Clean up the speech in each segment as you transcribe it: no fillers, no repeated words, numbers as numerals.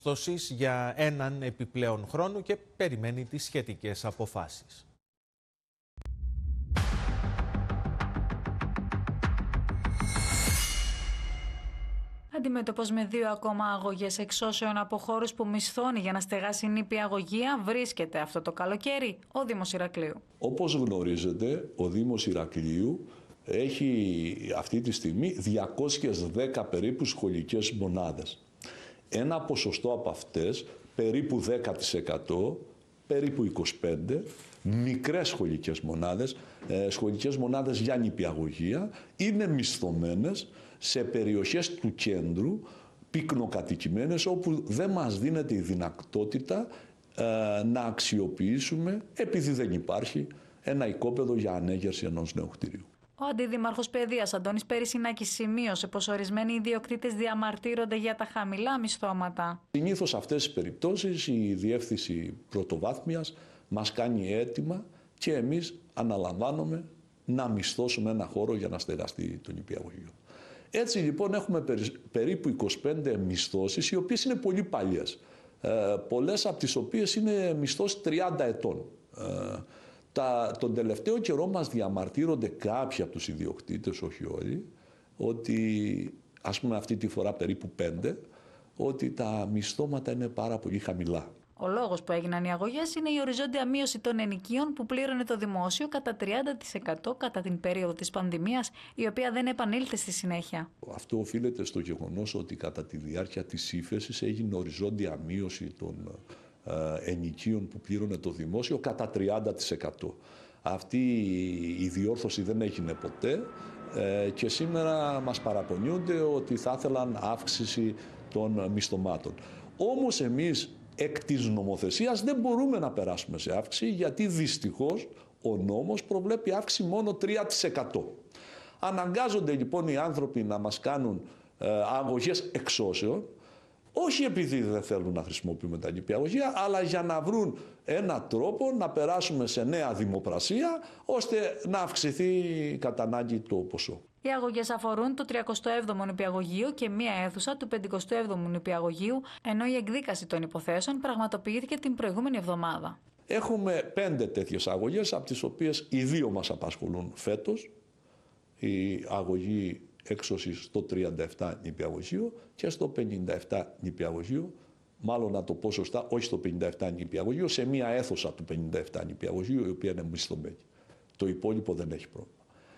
για έναν επιπλέον χρόνο και περιμένει τις σχετικές αποφάσεις. Αντιμέτωπος με 2 ακόμα αγωγές εξώσεων από χώρους που μισθώνει για να στεγάσει νηπιαγωγεία, βρίσκεται αυτό το καλοκαίρι ο Δήμος Ηρακλείου. Όπως γνωρίζετε, ο Δήμος Ηρακλείου έχει αυτή τη στιγμή 210 περίπου σχολικές μονάδες. Ένα ποσοστό από αυτές, περίπου 10%, περίπου 25%, μικρές σχολικές μονάδες για νηπιαγωγεία, είναι μισθωμένες σε περιοχές του κέντρου, πυκνοκατοικημένες, όπου δεν μας δίνεται η δυνατότητα να αξιοποιήσουμε, επειδή δεν υπάρχει ένα οικόπεδο για ανέγερση ενός νέου κτηρίου. Ο Αντιδήμαρχος Παιδείας Αντώνης Περισσινάκης σημείωσε πως ορισμένοι ιδιοκτήτες διαμαρτύρονται για τα χαμηλά μισθώματα. Συνήθως σε αυτές τις περιπτώσεις η Διεύθυνση Πρωτοβάθμιας μας κάνει αίτημα και εμείς αναλαμβάνουμε να μισθώσουμε ένα χώρο για να στεγαστεί το νηπιαγωγείο. Έτσι λοιπόν έχουμε περίπου 25 μισθώσεις, οι οποίες είναι πολύ παλιές. Πολλές από τις οποίες είναι μισθώσεις 30 ετών. Τον τελευταίο καιρό μας διαμαρτύρονται κάποιοι από τους ιδιοκτήτες, όχι όλοι, ότι ας πούμε αυτή τη φορά περίπου 5, ότι τα μισθώματα είναι πάρα πολύ χαμηλά. Ο λόγος που έγιναν οι αγωγές είναι η οριζόντια μείωση των ενοικίων που πλήρωνε το δημόσιο κατά 30% κατά την περίοδο της πανδημίας, η οποία δεν επανήλθε στη συνέχεια. Αυτό οφείλεται στο γεγονός ότι κατά τη διάρκεια της ύφεσης έγινε οριζόντια μείωση των ενοικίων που πλήρωνε το δημόσιο κατά 30%. Αυτή η διόρθωση δεν έγινε ποτέ και σήμερα μας παραπονιούνται ότι θα ήθελαν αύξηση των μισθωμάτων. Όμως εμείς εκ της νομοθεσίας δεν μπορούμε να περάσουμε σε αύξηση, γιατί δυστυχώς ο νόμος προβλέπει αύξηση μόνο 3%. Αναγκάζονται λοιπόν οι άνθρωποι να μας κάνουν αγωγές εξώσεων, όχι επειδή δεν θέλουν να χρησιμοποιούμε τα νηπιαγωγεία, αλλά για να βρουν έναν τρόπο να περάσουμε σε νέα δημοπρασία, ώστε να αυξηθεί κατά ανάγκη το ποσό. Οι αγωγές αφορούν το 37ο νηπιαγωγείο και μία αίθουσα του 57ου νηπιαγωγείου, ενώ η εκδίκαση των υποθέσεων πραγματοποιήθηκε την προηγούμενη εβδομάδα. Έχουμε 5 τέτοιες αγωγές, από τις οποίες οι 2 μας απασχολούν φέτος. Η αγωγή έξωσης στο 37 νηπιαγωγείο και στο 57 νηπιαγωγείο, μάλλον να το πω σωστά, όχι στο 57 νηπιαγωγείο, σε μία αίθουσα του 57 νηπιαγωγείου, η οποία είναι μισθωμένη. Το υπόλοιπο δεν έχει πρόβλημα.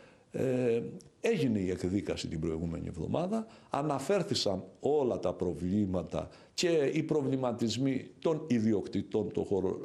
Έγινε η εκδίκαση την προηγούμενη εβδομάδα, αναφέρθησαν όλα τα προβλήματα και οι προβληματισμοί των ιδιοκτητών το χώρο,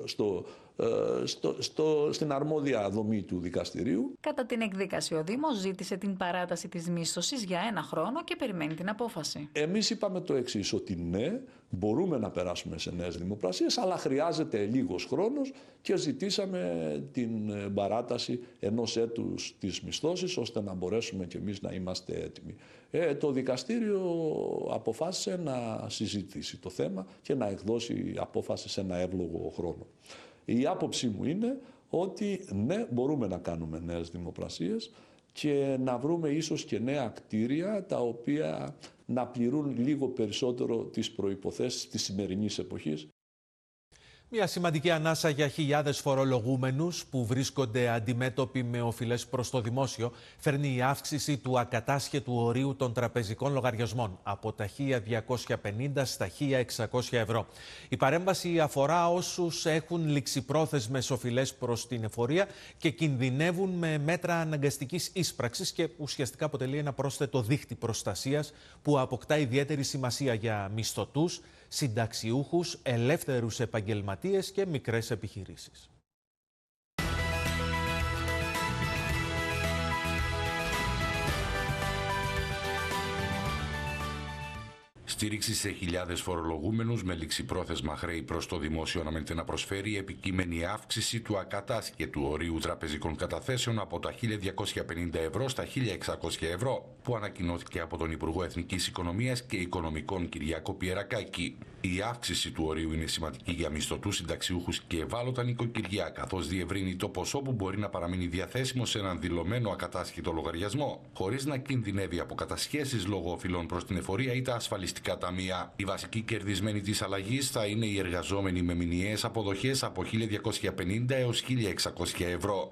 στην αρμόδια δομή του δικαστηρίου. Κατά την εκδίκαση ο Δήμος ζήτησε την παράταση της μίσθωσης για 1 χρόνο και περιμένει την απόφαση. Εμείς είπαμε το εξής, ότι ναι, μπορούμε να περάσουμε σε νέες δημοπρασίες, αλλά χρειάζεται λίγος χρόνος και ζητήσαμε την παράταση 1 έτους της μισθώσης, ώστε να μπορέσουμε και εμείς να είμαστε έτοιμοι. Το δικαστήριο αποφάσισε να συζητήσει το θέμα και να εκδώσει απόφαση σε ένα εύλογο χρόνο. Η άποψή μου είναι ότι ναι, μπορούμε να κάνουμε νέες δημοπρασίες και να βρούμε ίσως και νέα κτίρια, τα οποία να πληρούν λίγο περισσότερο τις προϋποθέσεις της σημερινής εποχής. Μια σημαντική ανάσα για χιλιάδες φορολογούμενους που βρίσκονται αντιμέτωποι με οφειλές προς το δημόσιο φέρνει η αύξηση του ακατάσχετου ορίου των τραπεζικών λογαριασμών από τα 1.250 στα 1.600 ευρώ. Η παρέμβαση αφορά όσους έχουν ληξιπρόθεσμες οφειλές προς την εφορία και κινδυνεύουν με μέτρα αναγκαστικής ίσπραξης και ουσιαστικά αποτελεί ένα πρόσθετο δίχτυ προστασίας που αποκτά ιδιαίτερη σημασία για μισθωτούς, συνταξιούχους, ελεύθερους επαγγελματίες και μικρές επιχειρήσεις. Στήριξη σε χιλιάδες φορολογούμενους με ληξιπρόθεσμα χρέη προς το δημόσιο αναμένεται να προσφέρει επικείμενη αύξηση του ακατάσχετου ορίου τραπεζικών καταθέσεων από τα 1.250 ευρώ στα 1.600 ευρώ, που ανακοινώθηκε από τον Υπουργό Εθνικής Οικονομίας και Οικονομικών Κυριάκο Πιερακάκη. Η αύξηση του ορίου είναι σημαντική για μισθωτούς, συνταξιούχους και ευάλωτα νοικοκυριά, καθώς διευρύνει το ποσό που μπορεί να παραμείνει διαθέσιμο σε έναν δηλωμένο ακατάσχετο λογαριασμό, χωρίς να κινδυνεύει από κατασχέσεις λόγω οφειλών προς την εφορία ή τα ασφαλιστικά τραπεζικά ταμεία. Οι βασικοί κερδισμένοι της αλλαγής θα είναι οι εργαζόμενοι με μηνιαίες αποδοχές από 1.250 έως 1.600 ευρώ.